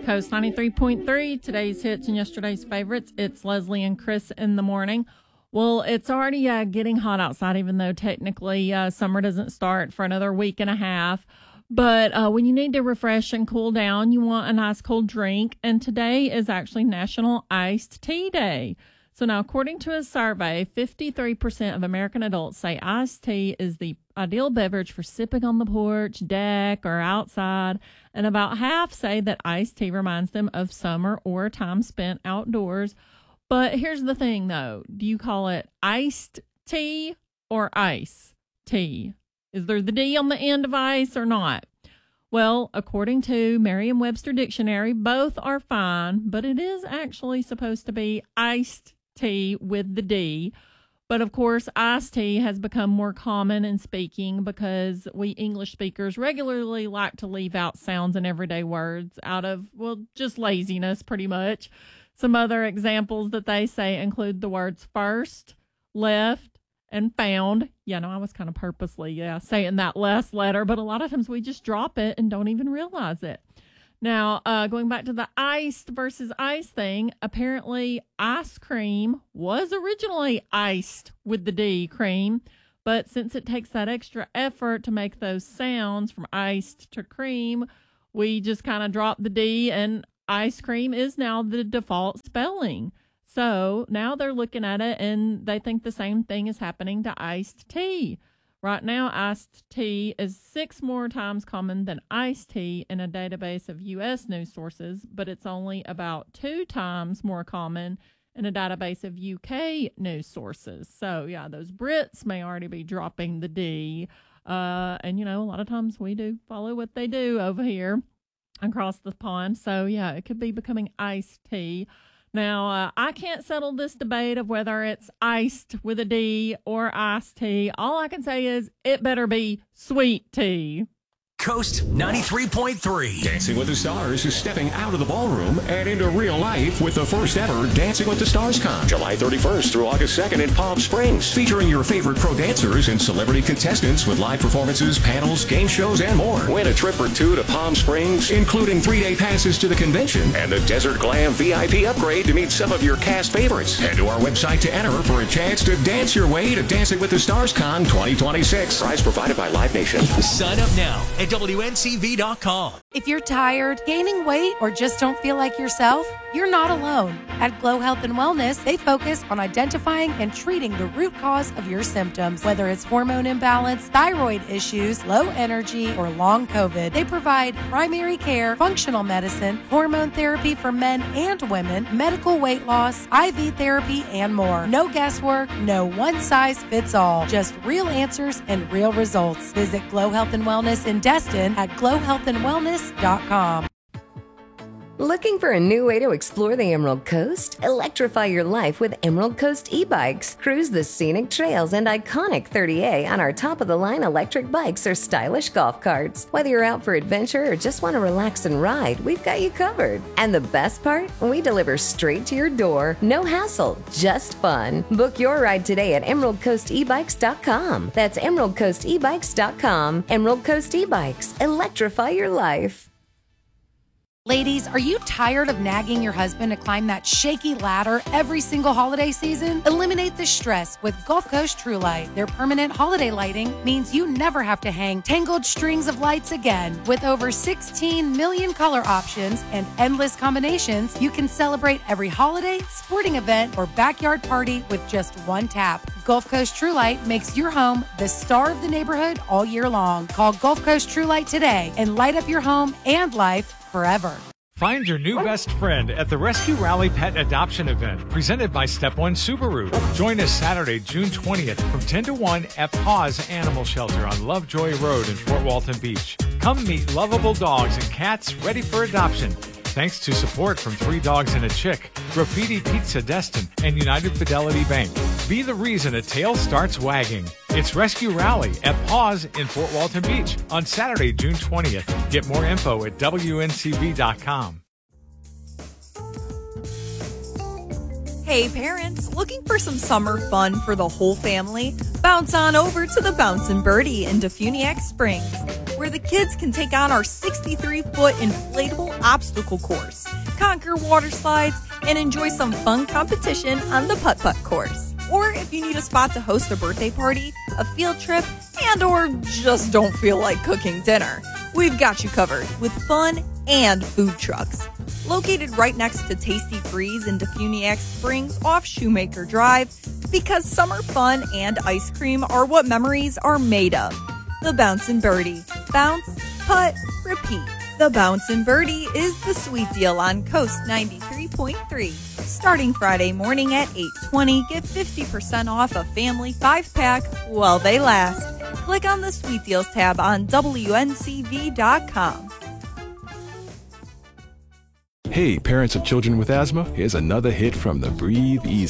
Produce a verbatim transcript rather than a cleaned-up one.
Coast ninety-three point three, today's hits and yesterday's favorites. It's Leslie and Chris in the morning. Well, it's already uh, getting hot outside, even though technically uh, summer doesn't start for another week and a half. But uh, when you need to refresh and cool down, you want a nice cold drink. And today is actually National Iced Tea Day. So now, according to a survey, fifty-three percent of American adults say iced tea is the ideal beverage for sipping on the porch, deck, or outside. And about half say that iced tea reminds them of summer or time spent outdoors. But here's the thing, though. Do you call it iced tea or ice tea? Is there the D on the end of ice or not? Well, according to Merriam-Webster Dictionary, both are fine, but it is actually supposed to be iced tea with the D. But of course, iced tea has become more common in speaking because we English speakers regularly like to leave out sounds in everyday words out of, well, just laziness pretty much. Some other examples that they say include the words first, left, and found. Yeah, no, I was kind of purposely, yeah, saying that last letter, but a lot of times we just drop it and don't even realize it. Now, uh, going back to the iced versus ice thing, apparently ice cream was originally iced with the D, cream, but since it takes that extra effort to make those sounds from iced to cream, we just kind of dropped the D, and ice cream is now the default spelling. So now they're looking at it and they think the same thing is happening to iced tea. Right now, iced tea is six more times common than iced tea in a database of U S news sources, but it's only about two times more common in a database of U K news sources. So, yeah, those Brits may already be dropping the D. Uh, and, you know, a lot of times we do follow what they do over here across the pond. So, yeah, it could be becoming iced tea. Now, uh, I can't settle this debate of whether it's iced with a D or iced tea. All I can say is it better be sweet tea. Coast ninety-three point three. Dancing with the Stars is stepping out of the ballroom and into real life with the first ever Dancing with the Stars Con, July thirty-first through August second in Palm Springs, featuring your favorite pro dancers and celebrity contestants with live performances, panels, game shows, and more. Win a trip or two to Palm Springs, including three-day passes to the convention and the Desert Glam V I P upgrade to meet some of your cast favorites. Head to our website to enter for a chance to dance your way to Dancing with the Stars Con twenty twenty-six. Prize provided by Live Nation. Sign up now at W N C V dot com. If you're tired, gaining weight, or just don't feel like yourself, you're not alone. At Glow Health and Wellness, they focus on identifying and treating the root cause of your symptoms, whether it's hormone imbalance, thyroid issues, low energy, or long COVID. They provide primary care, functional medicine, hormone therapy for men and women, medical weight loss, I V therapy, and more. No guesswork, no one size fits all. Just real answers and real results. Visit Glow Health and Wellness in Destin at glow health and wellness dot com. Looking for a new way to explore the Emerald Coast? Electrify your life with Emerald Coast e-bikes. Cruise the scenic trails and iconic thirty A on our top-of-the-line electric bikes or stylish golf carts. Whether you're out for adventure or just want to relax and ride, we've got you covered. And the best part? We deliver straight to your door. No hassle, just fun. Book your ride today at emerald coast e bikes dot com. That's emerald coast e bikes dot com. Emerald Coast e-bikes. Electrify your life. Ladies, are you tired of nagging your husband to climb that shaky ladder every single holiday season? Eliminate the stress with Gulf Coast True Light. Their permanent holiday lighting means you never have to hang tangled strings of lights again. With over sixteen million color options and endless combinations, you can celebrate every holiday, sporting event, or backyard party with just one tap. Gulf Coast True Light makes your home the star of the neighborhood all year long. Call Gulf Coast True Light today and light up your home and life forever. Find your new best friend at the Rescue Rally Pet Adoption Event presented by Step One Subaru. Join us Saturday, June twentieth from ten to one at Paws Animal Shelter on Lovejoy Road in Fort Walton Beach. Come meet lovable dogs and cats ready for adoption. Thanks to support from Three Dogs and a Chick, Graffiti Pizza Destin, and United Fidelity Bank. Be the reason a tail starts wagging. It's Rescue Rally at Paws in Fort Walton Beach on Saturday, June twentieth. Get more info at W N C V dot com. Hey parents, looking for some summer fun for the whole family? Bounce on over to the Bouncin' Birdie in Defuniak Springs, where the kids can take on our sixty-three foot inflatable obstacle course, conquer water slides, and enjoy some fun competition on the putt-putt course. Or if you need a spot to host a birthday party, a field trip, and or just don't feel like cooking dinner, we've got you covered with fun and food trucks. Located right next to Tasty Freeze in Defuniak Springs off Shoemaker Drive, because summer fun and ice cream are what memories are made of. The Bouncin' Birdie. Bounce, putt, repeat. The Bouncin' Birdie is the sweet deal on Coast ninety-three point three. Starting Friday morning at eight twenty, get fifty percent off a family five-pack while they last. Click on the Sweet Deals tab on W N C V dot com. Hey, parents of children with asthma, here's another hit from the Breathe Easy